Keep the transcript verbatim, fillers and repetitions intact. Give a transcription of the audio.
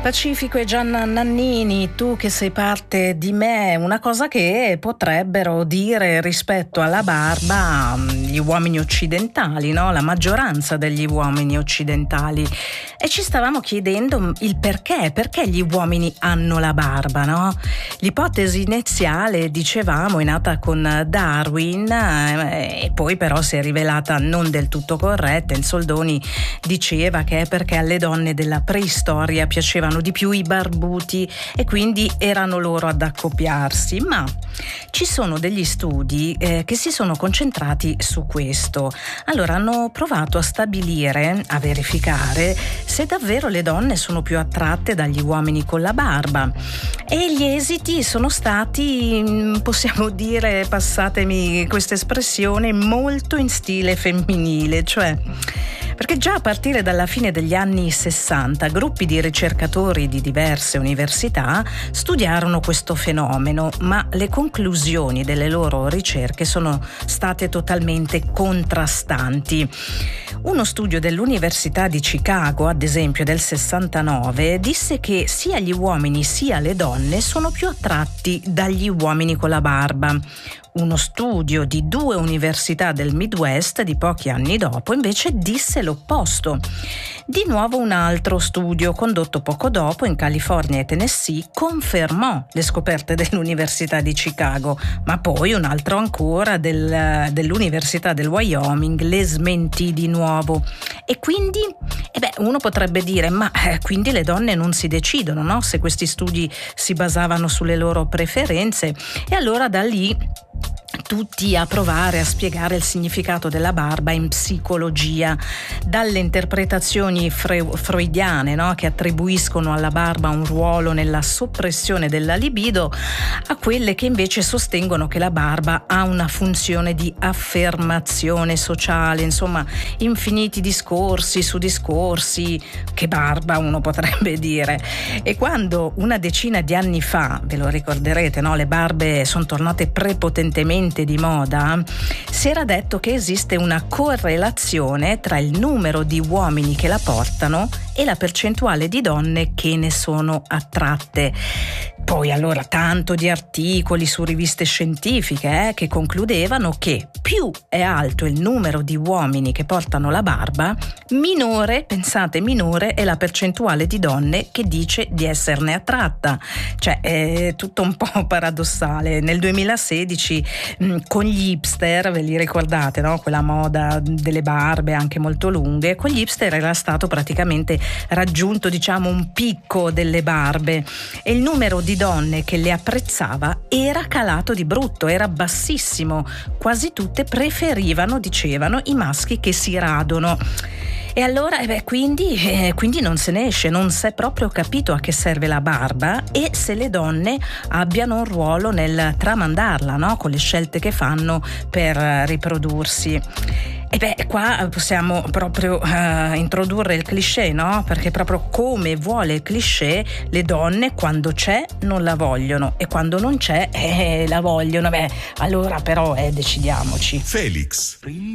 Pacifico e Gianna Nannini, tu che sei parte di me, una cosa che potrebbero dire rispetto alla barba gli uomini occidentali, no? La maggioranza degli uomini occidentali. E ci stavamo chiedendo il perché, perché gli uomini hanno la barba, no? L'ipotesi iniziale, dicevamo, è nata con Darwin eh, e poi però si è rivelata non del tutto corretta. In soldoni diceva che è perché alle donne della preistoria piacevano di più i barbuti e quindi erano loro ad accoppiarsi, ma ci sono degli studi eh, che si sono concentrati su questo. Allora hanno provato a stabilire, a verificare se davvero le donne sono più attratte dagli uomini con la barba, e gli esiti sono stati, possiamo dire, passatemi questa espressione, molto in stile femminile, cioè perché già a partire dalla fine degli anni sessanta gruppi di ricercatori di diverse università studiarono questo fenomeno, ma le conclusioni delle loro ricerche sono state totalmente contrastanti. Uno studio dell'Università di Chicago, ad esempio del sessantanove, disse che sia gli uomini sia le donne sono più attratti dagli uomini con la barba. Uno studio di due università del Midwest di pochi anni dopo invece disse l'opposto. Di nuovo un altro studio condotto poco dopo in California e Tennessee confermò le scoperte dell'Università di Chicago, ma poi un altro ancora del, dell'Università del Wyoming le smentì di nuovo. E quindi, eh beh, uno potrebbe dire, ma eh, quindi le donne non si decidono, no? Se questi studi si basavano sulle loro preferenze, e allora da lì tutti a provare a spiegare il significato della barba in psicologia, dalle interpretazioni fre- freudiane, no? Che attribuiscono alla barba un ruolo nella soppressione della libido, a quelle che invece sostengono che la barba ha una funzione di affermazione sociale. Insomma, infiniti discorsi su discorsi, che barba uno potrebbe dire. E quando una decina di anni fa, ve lo ricorderete, no? Le barbe sono tornate prepotentemente di moda, si era detto che esiste una correlazione tra il numero di uomini che la portano e la percentuale di donne che ne sono attratte. Poi allora tanto di articoli su riviste scientifiche eh, che concludevano che più è alto il numero di uomini che portano la barba, minore, pensate, minore è la percentuale di donne che dice di esserne attratta. Cioè è tutto un po' paradossale. Nel duemilasedici mh, con gli hipster, ve li ricordate, no? Quella moda delle barbe anche molto lunghe, con gli hipster era stato praticamente raggiunto, diciamo, un picco delle barbe, e il numero di donne che le apprezzava era calato di brutto, era bassissimo. Quasi tutte preferivano, dicevano, i maschi che si radono. E allora eh beh, quindi, eh, quindi non se ne esce, non si è proprio capito a che serve la barba e se le donne abbiano un ruolo nel tramandarla, no? Con le scelte che fanno per riprodursi. E beh, qua possiamo proprio uh, introdurre il cliché, no? Perché proprio come vuole il cliché, le donne quando c'è non la vogliono e quando non c'è eh, la vogliono. Beh, allora però eh, decidiamoci. Felix.